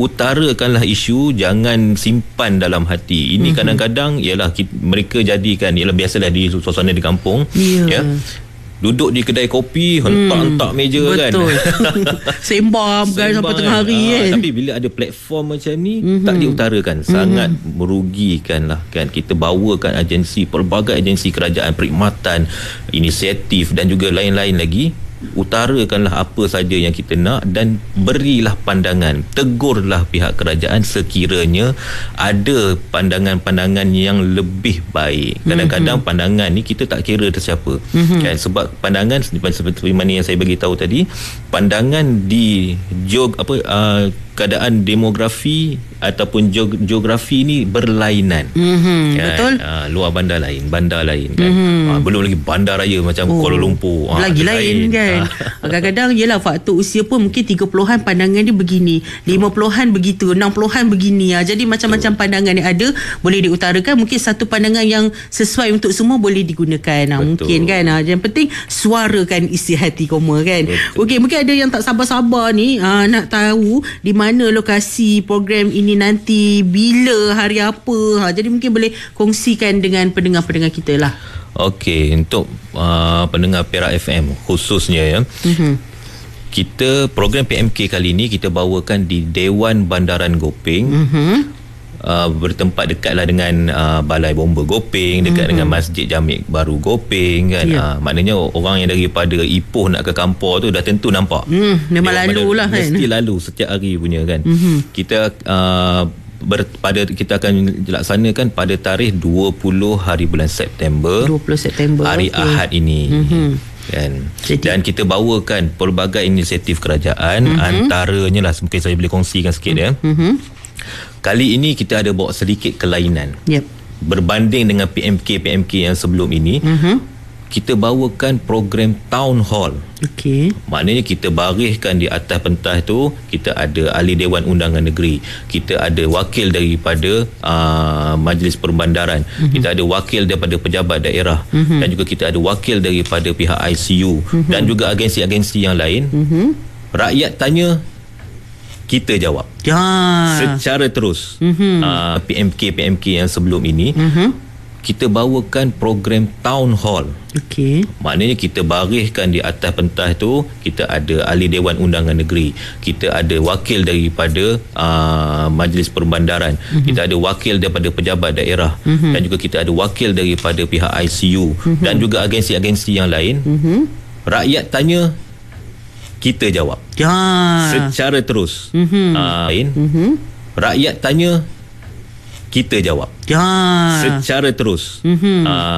utarakanlah isu, jangan simpan dalam hati. Ini kadang-kadang ialah mereka jadikan, ialah biasalah di suasana di kampung, ya, duduk di kedai kopi, hentak-hentak meja. Betul. Kan sembang sampai tengah hari kan. Tapi bila ada platform macam ni, tak diutarakan, sangat merugikan lah kan. Kita bawakan pelbagai agensi kerajaan, perkhidmatan, inisiatif dan juga lain-lain lagi. Utarakanlah apa saja yang kita nak dan berilah pandangan, tegurlah pihak kerajaan sekiranya ada pandangan-pandangan yang lebih baik. Kadang-kadang pandangan ni kita tak kira sesiapa, kan, sebab pandangan seperti mana yang saya bagi tahu tadi, pandangan di keadaan demografi ataupun geografi ni berlainan. Kan? Betul. Luar bandar lain, bandar lain kan. Belum lagi bandar raya macam Kuala Lumpur. Lagi lain kan. Kadang-kadang yelah faktor usia pun mungkin 30-an pandangan dia begini, 50-an begitu, 60-an begini. Jadi macam-macam pandangan yang ada boleh diutarakan. Mungkin satu pandangan yang sesuai untuk semua boleh digunakan. Mungkin kan. Yang penting suarakan isi hati koma kan. Okey, mungkin ada yang tak sabar-sabar ni nak tahu di mana lokasi program ini nanti, bila, hari apa. Jadi mungkin boleh kongsikan dengan pendengar-pendengar kita lah. Okey, untuk pendengar Perak FM khususnya ya. Kita program PMK kali ini kita bawakan di Dewan Bandaran Gopeng. Bertempat dekatlah dengan Balai Bomba Gopeng, dekat dengan Masjid Jamik Baru Gopeng kan. Maknanya orang yang daripada Ipoh nak ke Kampar tu dah tentu nampak. Memang lalu lah kan. Mesti lalu setiap hari punya kan. Kita kita akan laksanakan pada tarikh 20 hari bulan September. 20 September hari Ahad ini. Kan. Dan kita bawakan pelbagai inisiatif kerajaan, antaranya lah mungkin saya boleh kongsikan sikit ya. Kali ini kita ada bawa sedikit kelainan. Berbanding dengan PMK yang sebelum ini, kita bawakan program Town Hall. Maknanya kita bariskan di atas pentas tu, kita ada ahli Dewan Undangan Negeri, kita ada wakil daripada Majlis Perbandaran, kita ada wakil daripada pejabat daerah, dan juga kita ada wakil daripada pihak ICU, dan juga agensi-agensi yang lain. Rakyat tanya, kita jawab secara terus. PMK yang sebelum ini, kita bawakan program Town Hall. Maknanya kita bariskan di atas pentas tu, kita ada ahli Dewan Undangan Negeri, kita ada wakil daripada Majlis Perbandaran, kita ada wakil daripada pejabat daerah, dan juga kita ada wakil daripada pihak ICU, dan juga agensi-agensi yang lain. Rakyat tanya, kita jawab secara terus. Rakyat tanya, kita jawab secara terus.